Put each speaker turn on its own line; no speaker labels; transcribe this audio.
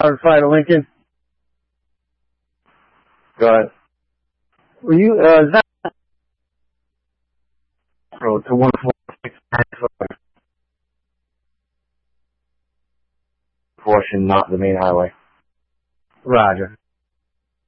Fire to Lincoln.
Go ahead.
Were you, that road to 146
portion, not the main highway.
Roger.